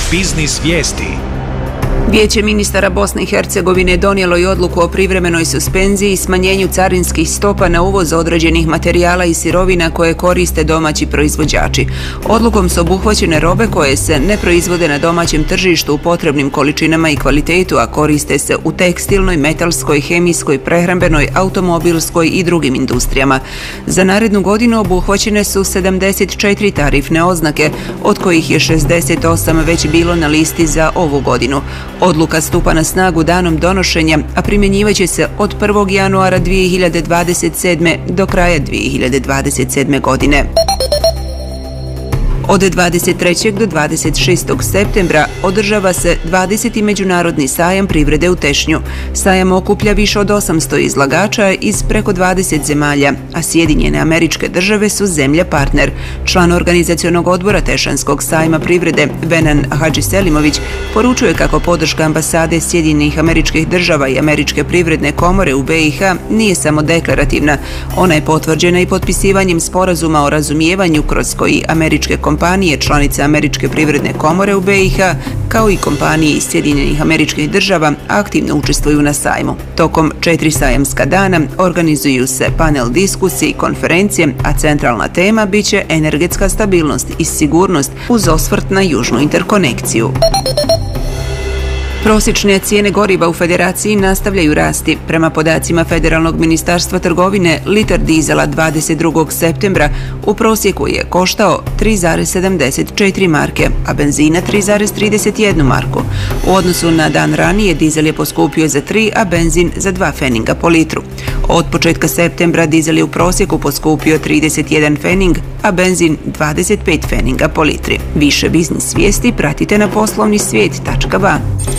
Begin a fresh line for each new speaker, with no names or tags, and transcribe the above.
Biznis vijesti.
Vijeće ministara Bosne i Hercegovine donijelo je odluku o privremenoj suspenziji i smanjenju carinskih stopa na uvoz određenih materijala i sirovina koje koriste domaći proizvođači. Odlukom su obuhvaćene robe koje se ne proizvode na domaćem tržištu u potrebnim količinama i kvalitetu, a koriste se u tekstilnoj, metalskoj, hemijskoj, prehrambenoj, automobilskoj i drugim industrijama. Za narednu godinu obuhvaćene su 74 tarifne oznake, od kojih je 68 već bilo na listi za ovu godinu. Odluka stupa na snagu danom donošenja, a primjenjivaće se od 1. januara 2027. do kraja 2027. godine. Od 23. do 26. septembra održava se 20. međunarodni sajam privrede u Tešnju. Sajam okuplja više od 800 izlagača iz preko 20 zemalja, a Sjedinjene Američke Države su zemlja partner. Član organizacionog odbora Tešanskog sajma privrede, Venan Hadžiselimović, poručuje kako podrška ambasade Sjedinjenih Američkih Država i Američke privredne komore u BiH nije samo deklarativna. Ona je potvrđena i potpisivanjem sporazuma o razumijevanju kroz koji američke kompanije, članice Američke privredne komore u BiH, kao i kompanije iz Sjedinjenih Američkih Država aktivno učestvuju na sajmu. Tokom 4 sajamska dana organizuju se panel diskusije i konferencije, a centralna tema biće energetska stabilnost i sigurnost uz osvrt na južnu interkonekciju. Prosječne cijene goriva u Federaciji nastavljaju rasti. Prema podacima Federalnog ministarstva trgovine, litar dizela 22. septembra u prosjeku je koštao 3,74 marke, a benzina 3,31 marku. U odnosu na dan ranije, dizel je poskupio za 3, a benzin za 2 feninga po litru. Od početka septembra dizel je u prosjeku poskupio 31 fening, a benzin 25 feninga po litri. Više biznis vijesti pratite na poslovnisvijet.ba.